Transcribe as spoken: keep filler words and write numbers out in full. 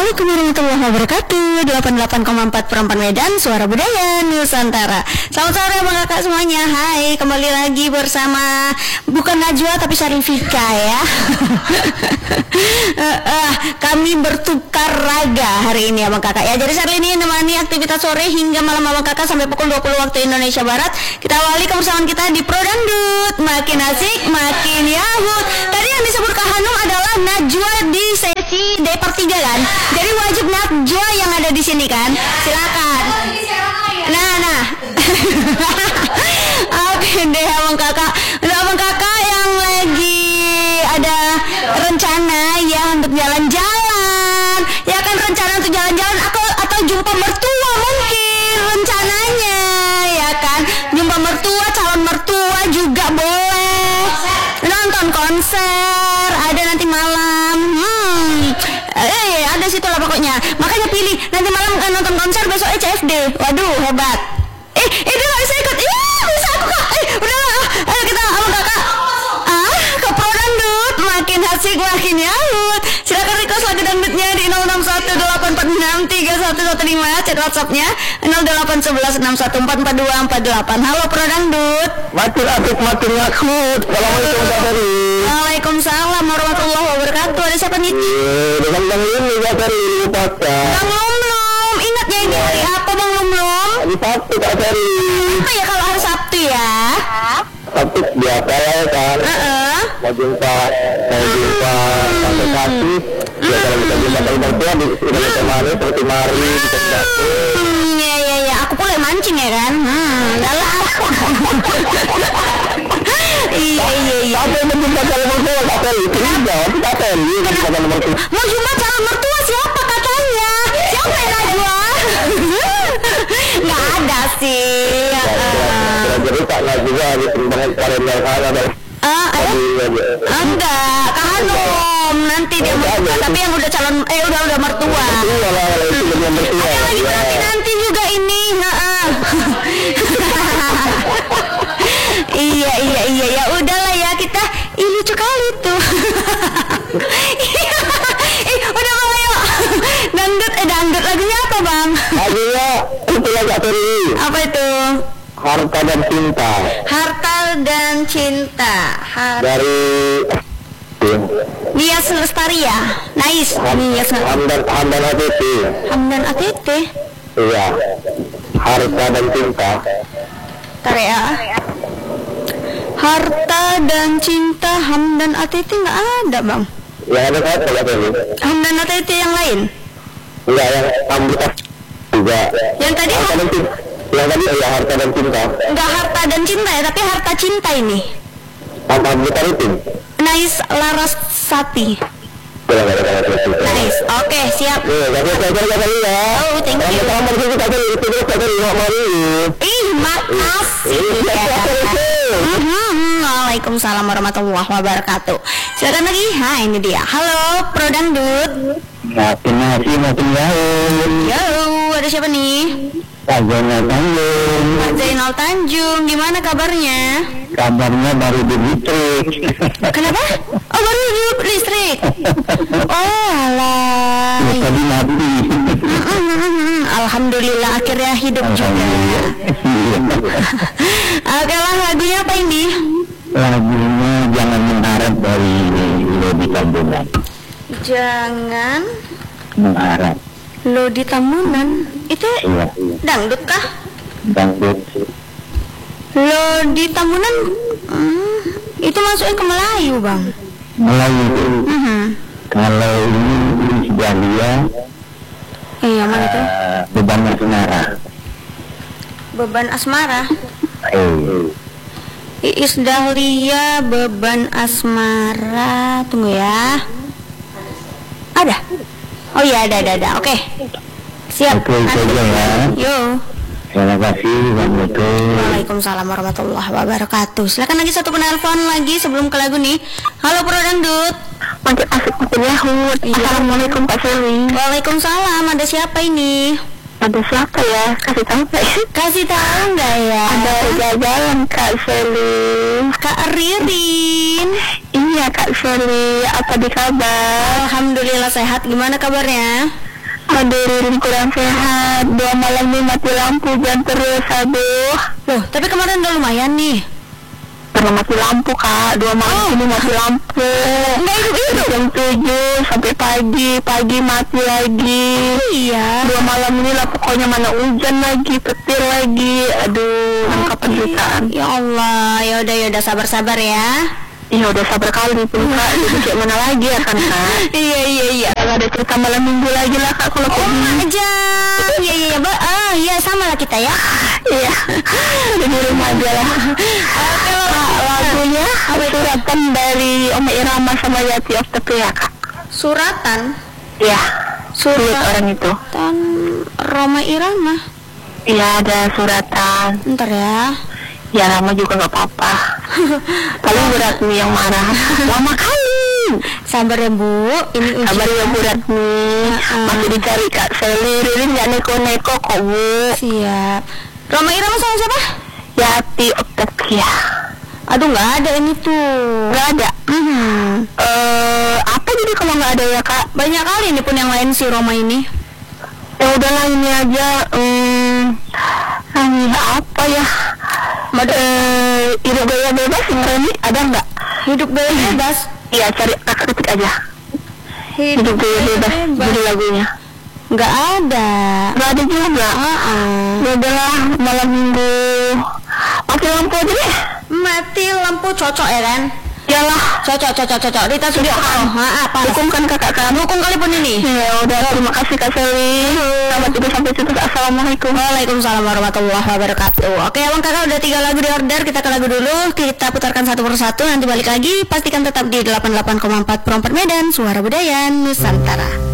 Assalamualaikum warahmatullahi wabarakatuh. delapan puluh delapan koma empat Perempuan Medan, Suara Budaya Nusantara. Selamat sore Bang Kakak semuanya. Hai, kembali lagi bersama bukan Najwa tapi Syarifika ya. uh, uh, Kami bertukar raga hari ini ya Bang Kakak ya. Jadi hari ini menemani aktivitas sore hingga malam Bang Kakak sampai pukul dua puluh waktu Indonesia Barat. Kita awali kebersamaan kita di Pro Dangdut. Makin asik, makin yahut. Tadi yang disebut Kak Hanum adalah Najwa di sesi D per tiga kan. Jadi wajib Najwa yang ada di sini kan. Silakan. Nah, nah. Oke deh Abang Kakak. Untuk Abang Kakak yang lagi ada rencana ya untuk jalan-jalan, ya kan rencana untuk jalan-jalan atau atau jumpa mertua mungkin rencananya, ya kan. Jumpa mertua, calon mertua juga boleh. Nonton konser ada nanti malam. Hmm. Eh, ada situ lah pokoknya. Makanya pilih nanti malam kan nonton konser, besoknya C F D. Waduh, hebat. Eh, eh dia gak bisa ikut. Iya, bisa aku Kak. Eh, udah lah. Ayo kita sama Kakak. Ah, ke Pro Dangdut. Makin asik, makin yahut. Silakan request lagu dangdutnya di nol enam satu delapan empat enam tiga satu satu lima. Chat WhatsApp-nya nol delapan satu satu enam satu empat empat dua empat delapan. Halo Pro Dangdut. Makin asik, makin yahut. Assalamualaikum Kak Ferry. Waalaikumsalam warahmatullahi wabarakatuh. Ada siapa nih? Eh, dengan Bang Lum Kak Ferry lupakan. Bang Lum Lum. Ingat ya ini hari apa Bang Lum Lum? Hari Sabtu Kak Ferry. Apa ya kalau hari Sabtu ya? Sabtu biasa ya kan. Heeh. Mau jumpa, mau jumpa sampai kasih. Ya kalau kita jumpa dari mertua di sini kemarin seperti mari kita jatuh. Hmm, ya ya ya. Aku boleh mancing ya kan? Hmm, dalah. Iya iya iya. Apa yang menjumpa calon mertua Kak Ferry? Tidak, Kak Ferry menjumpa calon mertua. Mau jumpa calon mertua siapa katanya? Siapa yang Najwa? Nggak ada sih. Jadi tak lah juga di perkembangan kalender ada. Ah, enggak, Kak Hanum nanti dia mertua, tapi yang udah calon, eh udah udah mertua. Ada lagi nanti nanti juga ini, iya iya iya ya udahlah ya kita, ini lucu kali tuh. Eh udah bang ayo, dangdut eh dangdut lagunya apa bang? Lagunya itu lagu Ferry. Apa itu? Harta dan Cinta. Harta dan Cinta. Har Dari Nias Lestari ya. Nice. Nias Hamdan Hamdan A T T. Hamdan A T T. Iya. Harta dan Cinta. Ntar ya. Harta dan Cinta Hamdan A T T nggak ada bang. Yang ada apa ya Ferry? Hamdan A T T yang lain. Enggak, yang Hamdan juga. Yang tadi Harta dan Cinta. Yang tadi ya Harta dan Cinta. nggak Harta dan Cinta ya, tapi Harta Cinta ini. Apa bukan itu? Nice Larasati. Nice. Oke, siap. Iya, kasih kasih kasih ya. Oh, thank you. Selamat malam kasih kasih itu terus kasih mari. Ih, makasih. Mhm. Waalaikumsalam warahmatullahi wabarakatuh. Silakan lagi. Ha, ini dia. Halo, Pro Dangdut. Makin nasi makin jauh. Yo, ada siapa nih? Kabarnya Tanjung. Pak Zainal Tanjung. Gimana kabarnya? Kabarnya baru di listrik. Kenapa? Oh, baru di listrik. Oh, alah. Tadi mati. Alhamdulillah akhirnya hidup juga. Oke lah, lagunya apa ini? Lagunya Jangan Mengharap dari Lodi Tambunan. Jangan Mengharap. Lodi Tambunan. Itu Iya. dangdut kah? Dangdut. Lodi Tambunan. Hmm, itu masuknya ke Melayu bang. Melayu. Mhm. Kalau ini Dahlia. Eh, yang mana itu? Uh, beban asmara. Beban asmara. Eh. Iis Dahlia, beban asmara. Tunggu ya. Ada. Oh iya ada ada ada. Oke. Siap. Oke, itu aja ya. Yo. Terima kasih. Assalamualaikum. Waalaikumsalam warahmatullahi wabarakatuh. Silakan lagi satu penelpon lagi sebelum ke lagu nih. Halo Pro Dangdut. Makin asik makin yahut. Assalamualaikum Kak Ferry. Waalaikumsalam. Ada siapa ini? Ada siapa ya? Kasih tahu Kak. Kasih tahu nggak ya? Ada jalan Kak Ferry. Kak Ririn. Iya Kak Ferry. Apa di kabar? Alhamdulillah sehat. Gimana kabarnya? Mandiririn kurang sehat. Dua malam nih mati lampu jangan terus. Aduh. Loh, tapi kemarin udah lumayan nih. Karena mati lampu kak. Dua malam Oh. ini mati lampu. Enggak hidup-hidup. Jam tujuh sampai pagi. Pagi mati lagi. Iya. Dua malam ini lah pokoknya, mana hujan lagi, petir lagi. Aduh, angka penderitaan. Ya Allah, ya udah ya udah sabar-sabar ya. Iya udah sabar kali pun kak. Jadi kayak mana lagi ya kan kak. Iya iya iya. Kalau ada cerita malam minggu lagi lah kak. Kalau Oh kayak gini. aja. Iya iya iya. Ba- Ah iya sama lah kita ya. Iya. Udah di rumah aja lah. Oke Kak, lagunya suratan dari Oma Irama sama Yati of the ya kak. suratan. Iya. Surat. Lihat orang itu. Dan Roma Irama. Iya ada suratan. Ntar ya. Ya lama juga nggak apa-apa. Paling Bu Ratmi yang marah. Lama kali. Sabar ya Bu. Ini ujian. Kabar ya Bu Ratmi. Uh-uh. Masih dicari Kak Seli. Ririn nggak neko-neko kok Bu. Siap. Roma Irama sama siapa? Yati Octavia. Aduh nggak ada ini tuh. Nggak ada. Hmm. Eh apa jadi kalau nggak ada ya Kak? Banyak kali ini pun yang lain si Roma ini. Ya udahlah ini aja. Hmm, ini apa ya? Eh, hidup gaya bebas yang Reni ada nggak? Hidup gaya bebas. Iya cari kakak ketik aja. Hidup Hidup gaya bebas. Jadi lagunya. Nggak ada. Nggak ada juga. Uh-uh. Ya udahlah malam minggu. Mati lampu aja deh. Mati lampu cocok ya kan? Iyalah. Cocok cocok cocok. Rita sudah oh, ha, apa? Dukungkan kakak kamu. Dukung kali pun ini. Ya udah terima kasih Kak Seli. Selamat tidur sampai situ. Assalamualaikum. Waalaikumsalam warahmatullahi wabarakatuh. Oke abang kakak udah tiga lagu di order. Kita ke lagu dulu. Kita putarkan satu persatu. Nanti balik lagi. Pastikan tetap di delapan puluh delapan koma empat Promper Medan. Suara Budaya Nusantara.